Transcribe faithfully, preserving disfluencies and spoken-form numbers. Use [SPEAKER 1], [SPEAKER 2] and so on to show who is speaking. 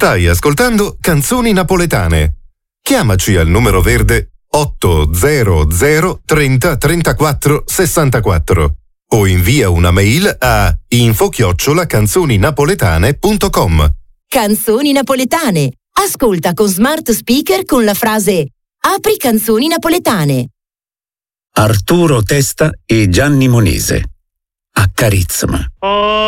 [SPEAKER 1] Stai ascoltando Canzoni Napoletane. Chiamaci al numero verde otto zero zero trenta trentaquattro sessantaquattro o invia una mail a info chiocciola canzoninapoletane punto com.
[SPEAKER 2] Canzoni Napoletane. Ascolta con smart speaker con la frase "Apri Canzoni Napoletane".
[SPEAKER 3] Arturo Testa e Gianni Monese. Accarezzami.